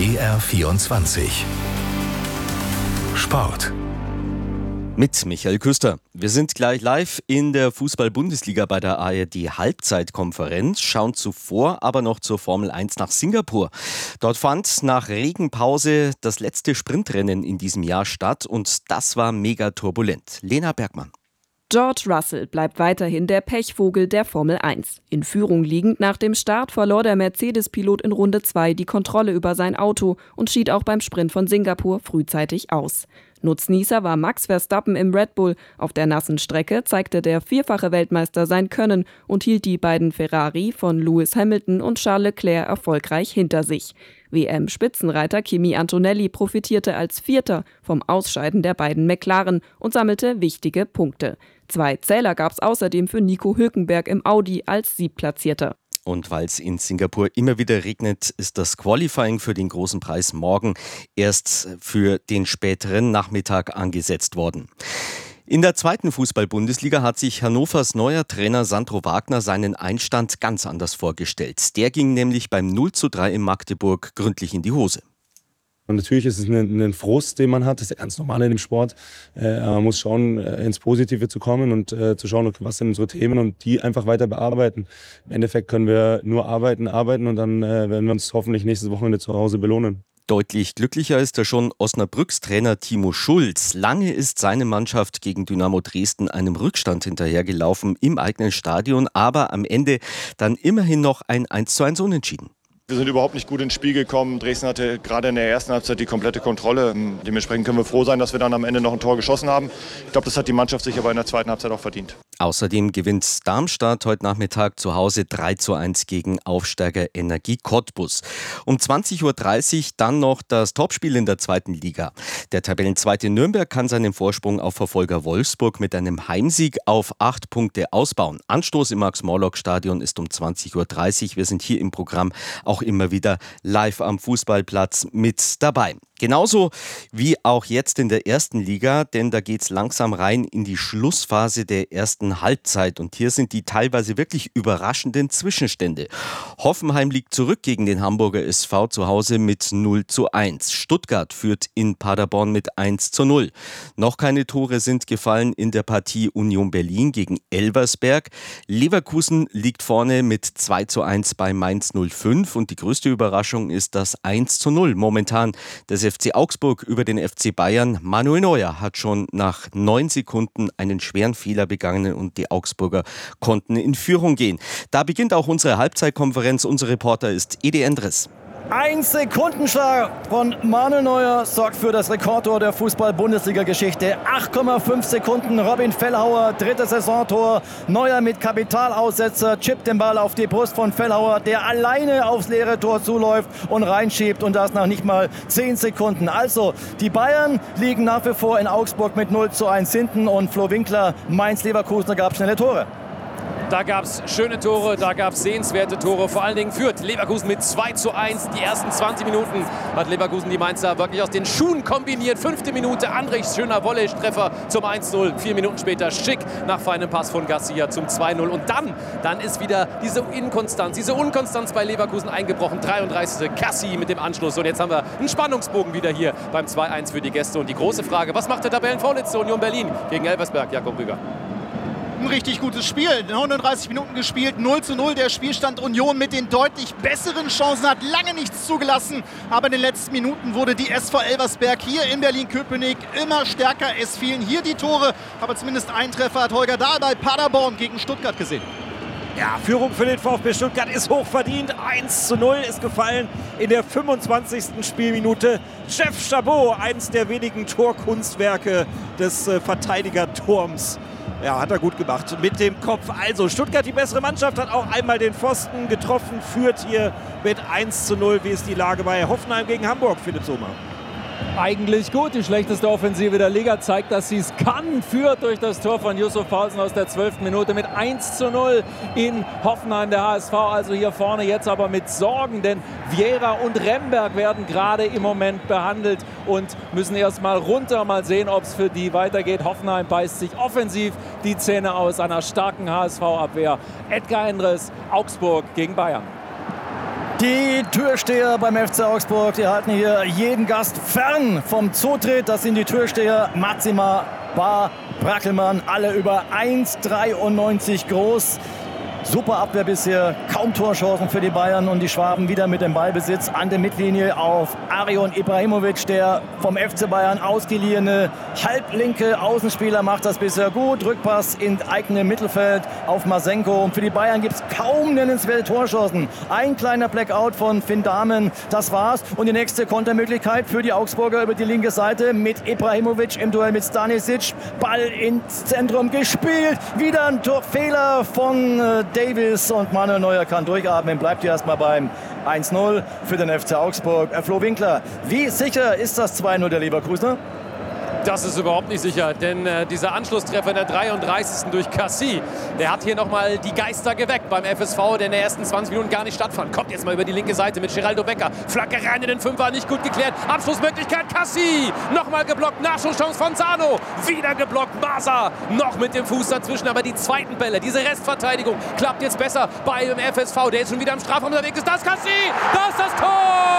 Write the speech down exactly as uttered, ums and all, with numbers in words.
B R vierundzwanzig Sport mit Michael Küster. Wir sind gleich live in der Fußball-Bundesliga bei der A R D-Halbzeitkonferenz, schauen zuvor aber noch zur Formel eins nach Singapur. Dort fand nach Regenpause das letzte Sprintrennen in diesem Jahr statt und das war mega turbulent. Lena Bergmann. George Russell bleibt weiterhin der Pechvogel der Formel eins. In Führung liegend nach dem Start verlor der Mercedes-Pilot in Runde zwei die Kontrolle über sein Auto und schied auch beim Sprint von Singapur frühzeitig aus. Nutznießer war Max Verstappen im Red Bull. Auf der nassen Strecke zeigte der vierfache Weltmeister sein Können und hielt die beiden Ferrari von Lewis Hamilton und Charles Leclerc erfolgreich hinter sich. W M-Spitzenreiter Kimi Antonelli profitierte als Vierter vom Ausscheiden der beiden McLaren und sammelte wichtige Punkte. Zwei Zähler gab es außerdem für Nico Hülkenberg im Audi als Siebtplatzierter. Und weil es in Singapur immer wieder regnet, ist das Qualifying für den großen Preis morgen erst für den späteren Nachmittag angesetzt worden. In der zweiten Fußball-Bundesliga hat sich Hannovers neuer Trainer Sandro Wagner seinen Einstand ganz anders vorgestellt. Der ging nämlich beim null zu drei in Magdeburg gründlich in die Hose. Und natürlich ist es ein, ein Frust, den man hat. Das ist ja ganz normal in dem Sport. Äh, man muss schauen, ins Positive zu kommen und äh, zu schauen, was sind unsere Themen und die einfach weiter bearbeiten. Im Endeffekt können wir nur arbeiten, arbeiten und dann äh, werden wir uns hoffentlich nächstes Wochenende zu Hause belohnen. Deutlich glücklicher ist da schon Osnabrücks Trainer Timo Schulz. Lange ist seine Mannschaft gegen Dynamo Dresden einem Rückstand hinterhergelaufen im eigenen Stadion, aber am Ende dann immerhin noch ein eins zu eins Unentschieden. Wir sind überhaupt nicht gut ins Spiel gekommen. Dresden hatte gerade in der ersten Halbzeit die komplette Kontrolle. Dementsprechend können wir froh sein, dass wir dann am Ende noch ein Tor geschossen haben. Ich glaube, das hat die Mannschaft sich aber in der zweiten Halbzeit auch verdient. Außerdem gewinnt Darmstadt heute Nachmittag zu Hause drei zu eins gegen Aufsteiger Energie Cottbus. Um zwanzig Uhr dreißig dann noch das Topspiel in der zweiten Liga. Der Tabellenzweite Nürnberg kann seinen Vorsprung auf Verfolger Wolfsburg mit einem Heimsieg auf acht Punkte ausbauen. Anstoß im Max-Morlock-Stadion ist um zwanzig Uhr dreißig. Wir sind hier im Programm auch immer wieder live am Fußballplatz mit dabei. Genauso wie auch jetzt in der ersten Liga, denn da geht's langsam rein in die Schlussphase der ersten Halbzeit. Und hier sind die teilweise wirklich überraschenden Zwischenstände. Hoffenheim liegt zurück gegen den Hamburger S V zu Hause mit null zu eins. Stuttgart führt in Paderborn mit eins zu null. Noch keine Tore sind gefallen in der Partie Union Berlin gegen Elversberg. Leverkusen liegt vorne mit zwei zu eins bei Mainz null fünf. Und die größte Überraschung ist das eins zu null momentan des F C Augsburg über den F C Bayern. Manuel Neuer hat schon nach neun Sekunden einen schweren Fehler begangen und die Augsburger konnten in Führung gehen. Da beginnt auch unsere Halbzeitkonferenz. Unser Reporter ist Edi Endres. Ein Sekundenschlag von Manuel Neuer sorgt für das Rekordtor der Fußball-Bundesliga-Geschichte. acht Komma fünf Sekunden, Robin Fellhauer, drittes Saisontor. Neuer mit Kapitalaussetzer, chippt den Ball auf die Brust von Fellhauer, der alleine aufs leere Tor zuläuft und reinschiebt und das nach nicht mal zehn Sekunden. Also, die Bayern liegen nach wie vor in Augsburg mit null zu eins hinten und Flo Winkler, Mainz-Leverkusen, da gab es schnelle Tore. Da gab es schöne Tore, da gab es sehenswerte Tore. Vor allen Dingen führt Leverkusen mit zwei zu eins. Die ersten zwanzig Minuten hat Leverkusen die Mainzer wirklich aus den Schuhen kombiniert. Fünfte Minute, Andrichs schöner Volley-Treffer zum eins zu null. Vier Minuten später Schick nach feinem Pass von Garcia zum zwei zu null. Und dann, dann ist wieder diese Inkonstanz, diese Unkonstanz bei Leverkusen eingebrochen. dreiunddreißigste Cassie mit dem Anschluss. Und jetzt haben wir einen Spannungsbogen wieder hier beim zwei zu eins für die Gäste. Und die große Frage, was macht der Tabellenvorletzte Union Berlin gegen Elversberg? Jakob Rüger. Ein richtig gutes Spiel. neununddreißig Minuten gespielt, null zu null. Der Spielstand Union mit den deutlich besseren Chancen hat lange nichts zugelassen. Aber in den letzten Minuten wurde die S V Elversberg hier in Berlin-Köpenick immer stärker. Es fielen hier die Tore, aber zumindest ein Treffer hat Holger Dahl bei Paderborn gegen Stuttgart gesehen. Ja, Führung für den VfB Stuttgart ist hochverdient. eins zu null ist gefallen in der fünfundzwanzigsten Spielminute. Jeff Chabot, eins der wenigen Torkunstwerke des äh, Verteidigerturms. Ja, hat er gut gemacht mit dem Kopf. Also Stuttgart, die bessere Mannschaft, hat auch einmal den Pfosten getroffen, führt hier mit eins zu null. Wie ist die Lage bei Hoffenheim gegen Hamburg, Philipp Sommer? Eigentlich gut. Die schlechteste Offensive der Liga zeigt, dass sie es kann. Führt durch das Tor von Yusuf Paulsen aus der zwölften Minute mit eins zu null in Hoffenheim. Der H S V also hier vorne jetzt aber mit Sorgen, denn Vieira und Remberg werden gerade im Moment behandelt und müssen erst mal runter. Mal sehen, ob es für die weitergeht. Hoffenheim beißt sich offensiv die Zähne aus einer starken H S V-Abwehr. Edgar Endres, Augsburg gegen Bayern. Die Türsteher beim F C Augsburg, die halten hier jeden Gast fern vom Zutritt. Das sind die Türsteher Matzima, Bar, Brackelmann, alle über eins Komma dreiundneunzig groß. Super Abwehr bisher, kaum Torchancen für die Bayern und die Schwaben wieder mit dem Ballbesitz an der Mittellinie auf Arion Ibrahimovic, der vom F C Bayern ausgeliehene halblinke Außenspieler, macht das bisher gut. Rückpass ins eigene Mittelfeld auf Masenko. Und für die Bayern gibt es kaum nennenswerte Torchancen. Ein kleiner Blackout von Finn Dahmen, das war's. Und die nächste Kontermöglichkeit für die Augsburger über die linke Seite mit Ibrahimovic im Duell mit Stanisic. Ball ins Zentrum gespielt. Wieder ein Torfehler von äh, Davis und Manuel Neuer kann durchatmen, bleibt hier erstmal beim eins null für den F C Augsburg. Äh, Flo Winkler, wie sicher ist das zwei null der Leverkusener? Das ist überhaupt nicht sicher, denn äh, dieser Anschlusstreffer in der dreiunddreißigsten durch Cassie, der hat hier nochmal die Geister geweckt beim F S V, der in den ersten zwanzig Minuten gar nicht stattfand. Kommt jetzt mal über die linke Seite mit Geraldo Becker. Flanke rein in den Fünfer, nicht gut geklärt. Abschlussmöglichkeit Cassie. Nochmal geblockt, Nachschusschance von Sano. Wieder geblockt, Masa. Noch mit dem Fuß dazwischen, aber die zweiten Bälle, diese Restverteidigung klappt jetzt besser beim F S V. Der ist schon wieder im Strafraum unterwegs. Ist das Cassie? Das ist das Tor!